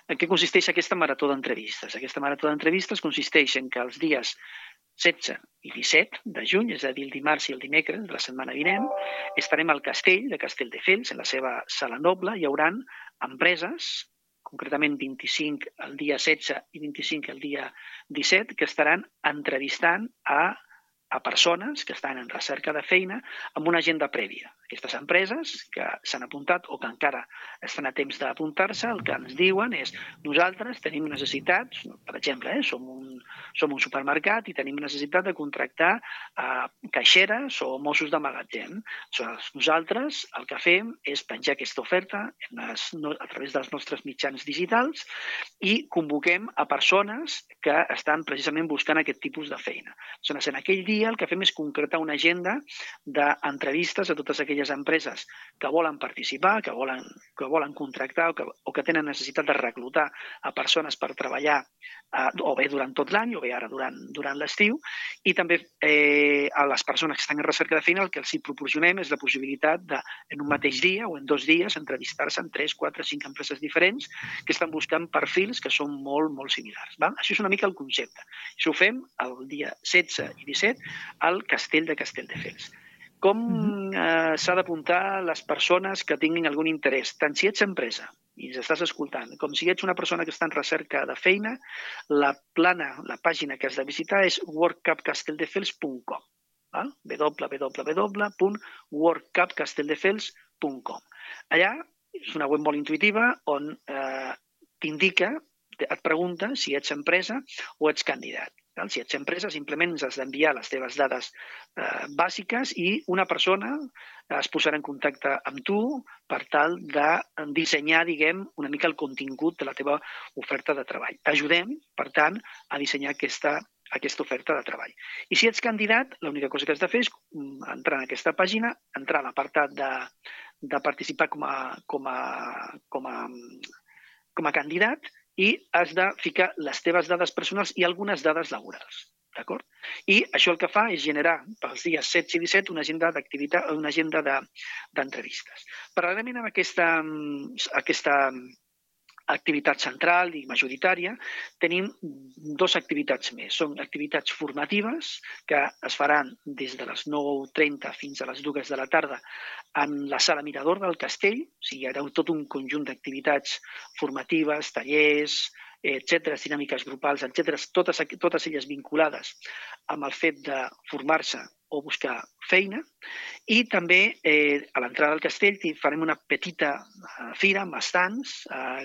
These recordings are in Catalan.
En què consisteix aquesta marató d'entrevistes? Aquesta marató d'entrevistes consisteix en que els dies 16 i 17 de juny, és a dir, el dimarts i el dimecres de la setmana vinent, estarem al castell de Castelldefels, en la seva sala noble. Hi haurà empreses, concretament 25 el dia 16 i 25 el dia 17, que estaran entrevistant a persones que estan en recerca de feina amb una agenda prèvia. Aquestes empreses que s'han apuntat o que encara estan a temps d'apuntar-se, el que ens diuen és: nosaltres tenim necessitats, per exemple, som un supermercat i tenim necessitat de contractar caixeres o mossos de magatzem. Nosaltres el que fem és penjar aquesta oferta a través dels nostres mitjans digitals i convoquem a persones que estan precisament buscant aquest tipus de feina. En aquell dia el que fem és concretar una agenda d'entrevistes a totes aquelles empreses que volen participar, que volen contractar o que tenen necessitat de reclutar a persones per treballar o bé durant tot l'any o bé ara durant l'estiu, i també a les persones que estan en recerca de feina el que els proporcionem és la possibilitat de, en un mateix dia o en 2 dies, entrevistar-se en 3, 4, 5 empreses diferents que estan buscant perfils que són molt, molt similars. Això és una mica el concepte. Això ho fem el dia 16 i 17 al castell de Castelldefels. Com s'ha d'apuntar les persones que tinguin algun interès? Tant si ets empresa i ens estàs escoltant, com si ets una persona que està en recerca de feina, la pàgina que has de visitar és workcupcastelldefels.com, www.workcupcastelldefels.com. Allà és una web molt intuïtiva on t'indica, et pregunta si ets empresa o ets candidat. Si ets empresa, simplement ens has d'enviar les teves dades bàsiques i una persona es posarà en contacte amb tu per tal de dissenyar, diguem, una mica el contingut de la teva oferta de treball. T'ajudem, per tant, a dissenyar aquesta oferta de treball. I si ets candidat, l'única cosa que has de fer és entrar en aquesta pàgina, entrar a l'apartat de participar com a candidat, i has de ficar les teves dades personals i algunes dades laborals. D'acord? I això el que fa és generar pels dies 16 i 17 una agenda d'activitat, una agenda d'entrevistes. Paral·lelament amb aquesta activitat central i majoritària, tenim 2 activitats més. Són activitats formatives que es faran des de les 9:30 fins a les 2 de la tarda en la sala Mirador del Castell. O sigui, hi haurà tot un conjunt d'activitats formatives, tallers, etcètera, dinàmiques grupals, etcètera, totes elles vinculades amb el fet de formar-se o buscar feina. I també a l'entrada del castell farem una petita fira amb estants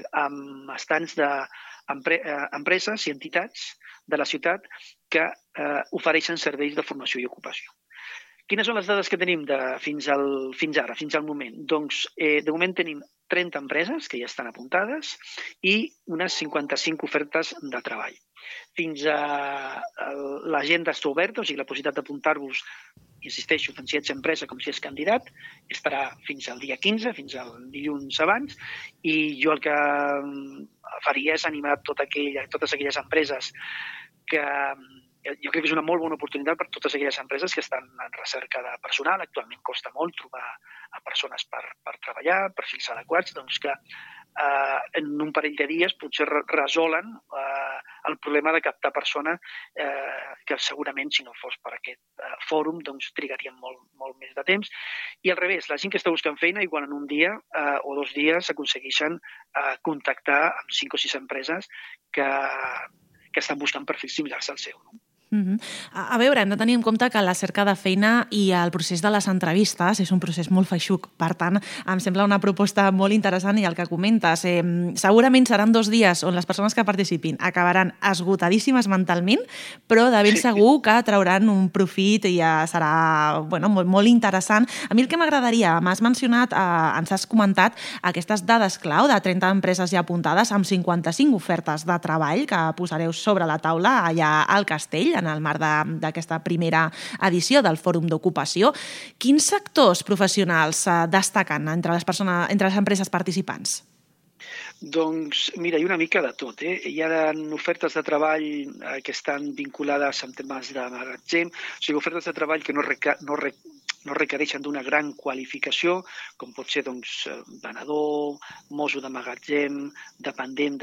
d'empreses i entitats de la ciutat que ofereixen serveis de formació i ocupació. Quines són les dades que tenim fins ara, fins al moment? Doncs de moment tenim 30 empreses que ja estan apuntades i unes 55 ofertes de treball. L'agenda està oberta, o sigui, la possibilitat d'apuntar-vos, insisteixo, tant si ets empresa com si ets candidat, estarà fins al dia 15, fins al dilluns abans, i jo el que faria és animar totes aquelles empreses que jo crec que és una molt bona oportunitat per totes aquelles empreses que estan en recerca de personal. Actualment costa molt trobar persones per treballar, perfils adequats, doncs que en un parell de dies potser resolen el problema de captar persones que segurament, si no fos per aquest fòrum, doncs trigarien molt més de temps. I al revés, la gent que està buscant feina, igual en un dia o 2 dies s'aconsegueixen contactar amb 5 o 6 empreses que estan buscant perfils similars al seu. A veure, hem de tenir en compte que la cerca de feina i el procés de les entrevistes és un procés molt feixuc. Per tant, em sembla una proposta molt interessant i el que comentes. Segurament seran 2 dies on les persones que participin acabaran esgotadíssimes mentalment, però de ben segur que trauran un profit i serà molt interessant. A mi el que m'agradaria, m'has mencionat, ens has comentat aquestes dades clau de 30 empreses ja apuntades amb 55 ofertes de treball que posareu sobre la taula allà al castell, en el marc d'aquesta primera edició del Fòrum d'Ocupació. Quins sectors professionals destaquen entre les empreses participants? Doncs, mira, hi ha una mica de tot. Hi ha ofertes de treball que estan vinculades amb temes de magatzem, o sigui, ofertes de treball que no requereixen d'una gran qualificació, com pot ser venedor, mosso de magatzem, dependent